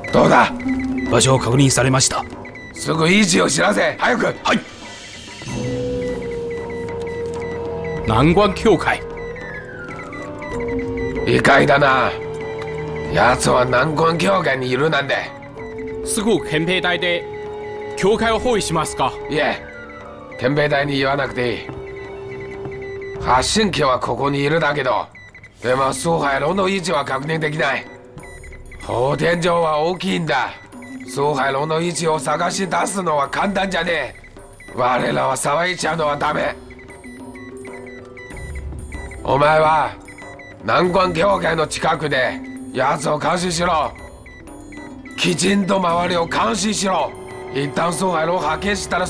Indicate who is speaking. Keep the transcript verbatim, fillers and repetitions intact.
Speaker 1: どうだ。
Speaker 2: 場所を確認されました。
Speaker 1: すぐ位置を知らせ。早く。
Speaker 2: はい。南关教会。
Speaker 1: 意外だな。奴は南关教会にいるなんて。
Speaker 2: すぐ憲兵隊で教会を包囲しますか？
Speaker 1: いえ、憲兵隊に言わなくていい。発信機はここにいるだけど、でも崇拝楼の位置は確認できない。砲天井は大きいんだ。崇拝楼の位置を探し出すのは簡単じゃねえ。我らは騒いちゃうのはダメ。お前は南关教会の近くで奴を監視しろ。きちんと周りを監視しろ。一旦崇拝楼を発見したら